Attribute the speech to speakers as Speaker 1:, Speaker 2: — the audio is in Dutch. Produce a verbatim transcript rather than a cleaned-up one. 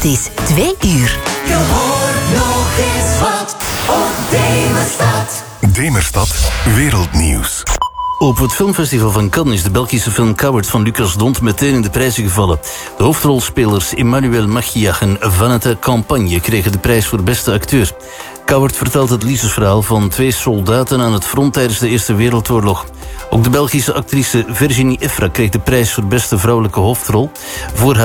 Speaker 1: is twee uur.
Speaker 2: Je hoort nog eens wat op Demerstad.
Speaker 3: Demerstad Wereldnieuws.
Speaker 4: Op het filmfestival van Cannes is de Belgische film Coward van Lucas Dont meteen in de prijzen gevallen. De hoofdrolspelers Emmanuel Machiach en Vanessa Campagne kregen de prijs voor beste acteur. Coward vertelt het liefdesverhaal van twee soldaten aan het front tijdens de Eerste Wereldoorlog. Ook de Belgische actrice Virginie Efra kreeg de prijs voor beste vrouwelijke hoofdrol voor haar